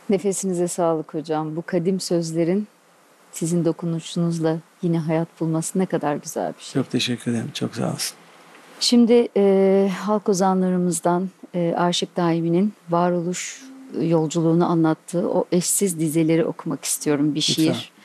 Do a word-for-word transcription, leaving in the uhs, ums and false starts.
Nefesinize sağlık hocam. Bu kadim sözlerin sizin dokunuşunuzla yine hayat bulması ne kadar güzel bir şey. Çok teşekkür ederim. Çok sağ olsun. Şimdi e, halk ozanlarımızdan e, Aşık Daimi'nin varoluş yolculuğunu anlattığı o eşsiz dizeleri okumak istiyorum. Bir Lütfen. şiir.